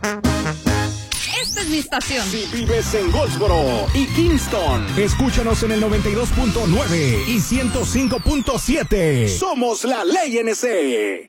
Esta es mi estación. Si vives en Goldsboro y Kingston, escúchanos en el 92.9 y 105.7. Somos la Ley NC.